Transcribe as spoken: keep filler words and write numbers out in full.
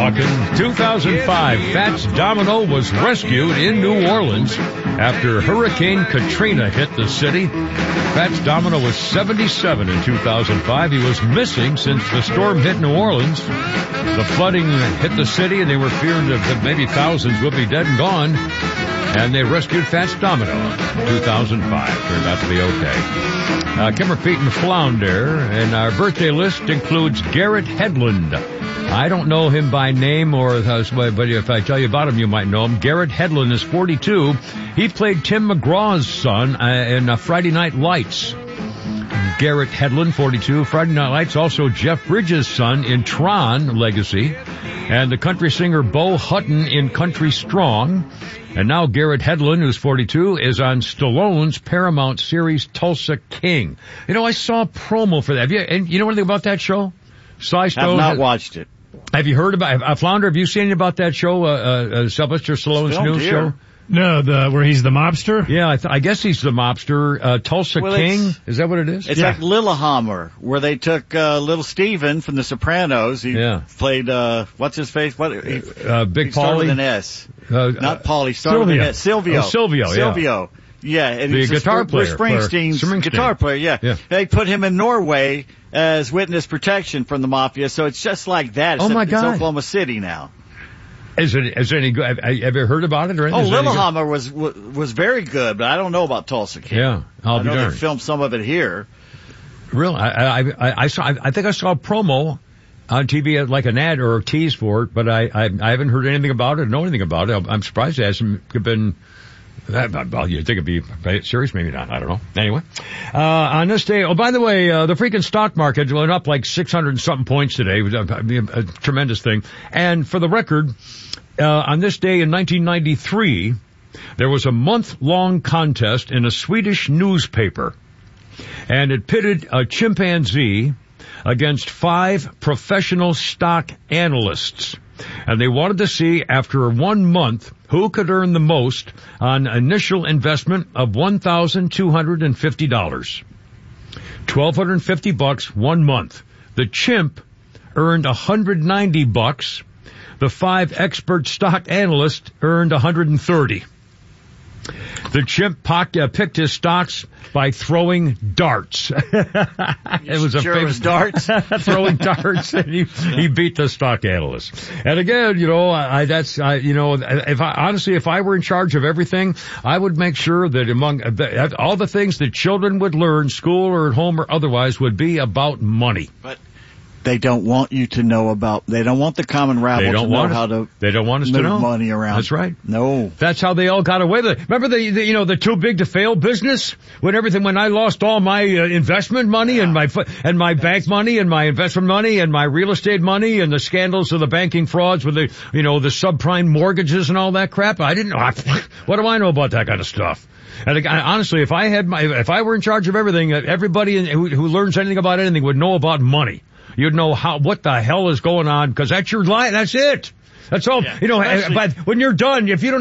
Talking two thousand five, Fats Domino was rescued in New Orleans after Hurricane Katrina hit the city. Fats Domino was seventy-seven in two thousand five. He was missing since the storm hit New Orleans. The flooding hit the city, and they were fearing that maybe thousands would be dead and gone. And they rescued Fats Domino in two thousand five. Turned out to be okay. Uh, Kimmer Feet and Flounder. And our birthday list includes Garrett Hedlund. I don't know him by name, or but if I tell you about him, you might know him. Garrett Hedlund is forty-two. He played Tim McGraw's son uh, in uh, Friday Night Lights. Garrett Hedlund, forty-two. Friday Night Lights, also Jeff Bridges' son in Tron Legacy. And the country singer Bo Hutton in Country Strong. And now Garrett Hedlund, who's forty-two, is on Stallone's Paramount series Tulsa King. You know, I saw a promo for that. Have you, and you know anything about that show? Cy Stone? I've not has, watched it. Have you heard about, uh, Flounder, have you seen anything about that show, uh, uh, Sylvester Stallone's Still new dear. show? No, the where he's the mobster? Yeah, I, th- I guess he's the mobster. Uh, Tulsa Well, King? it's- Is that what it is? It's Yeah. like Lillehammer, where they took uh, little Steven from The Sopranos. He Yeah. played, uh, what's his face? What? He, Uh, Big he started with Paulie? an S. Uh, Not Paulie, started with an Silvio. S. Silvio. Oh, Silvio, yeah. Silvio. Yeah, and The he's guitar Bruce player, Springsteen's Springsteen. guitar player, yeah. Yeah. They put him in Norway as witness protection from the mafia, so it's just like that. Oh, except my it's God. Oklahoma City now. Is it, is it any good? Have, have you heard about it or anything? Oh, Is it any good? Lillehammer was was very good, but I don't know about Tulsa King. Yeah, I'll I be know they darned. filmed some of it here. Really? I, I, I, I saw, I think I saw a promo on T V, like an ad or a tease for it, but I, I, I haven't heard anything about it, know anything about it. I'm surprised it hasn't been, well, you'd think it'd be serious, maybe not, I don't know. Anyway, uh, on this day, oh, by the way, uh, the freaking stock market went up like six hundred and something points today. It was a, a, a tremendous thing. And for the record, uh, on this day in nineteen ninety-three, there was a month-long contest in a Swedish newspaper. And it pitted a chimpanzee against five professional stock analysts. And they wanted to see, after one month, who could earn the most on initial investment of one thousand two hundred fifty dollars. twelve fifty bucks one month. The chimp earned one hundred ninety bucks. The five expert stock analysts earned one hundred thirty. The chimp pock, uh, picked his stocks by throwing darts. It was a Sure it was famous darts? throwing darts, and he he beat the stock analyst. And again, you know, I that's I, you know, if I honestly, if I were in charge of everything, I would make sure that among the, all the things that children would learn, school or at home or otherwise, would be about money. But they don't want you to know about, they don't want the common rabble They don't to know want us, how to they don't want us move to know money around. That's right. No. That's how they all got away with it. Remember the, the you know, the too big to fail business? When everything, when I lost all my uh, investment money Yeah. and my, and my bank money and my investment money and my real estate money and the scandals of the banking frauds with the, you know, the subprime mortgages and all that crap. I didn't know. What do I know about that kind of stuff? And I, honestly, if I had my, if I were in charge of everything, everybody in, who, who learns anything about anything would know about money. You'd know how, what the hell is going on, because that's your life. That's it. That's all. Yeah, you know, especially- but when you're done, if you don't